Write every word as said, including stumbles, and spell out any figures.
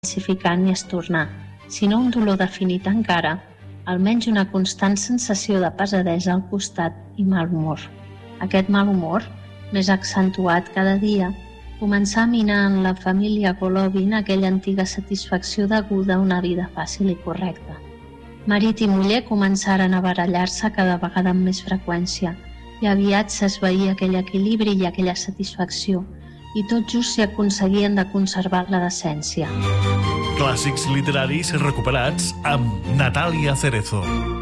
intensificant i estornar, sinó un dolor definit encara, almenys una constant sensació de pesadesa al costat i mal humor. Aquest mal humor, més accentuat cada dia, començà a minar en la família Golovin aquella antiga satisfacció deguda a una vida fàcil i correcta. Marit i muller començaren a barallar-se cada vegada amb més freqüència i aviat s'esvaïa aquell equilibri i aquella satisfacció, i tot just s'hi aconseguien de conservar la decència. Clàssics literaris recuperats amb Natàlia Cerezo.